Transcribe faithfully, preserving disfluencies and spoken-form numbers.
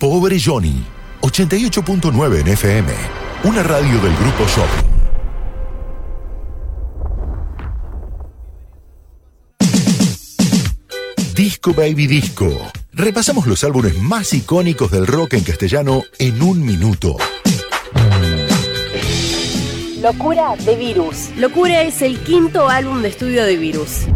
Pobre Johnny, ochenta y ocho punto nueve en F M, una radio del Grupo Shopping. Disco Baby Disco. Repasamos los álbumes más icónicos del rock en castellano en un minuto. Locura de Virus. Locura es el quinto álbum de estudio de Virus.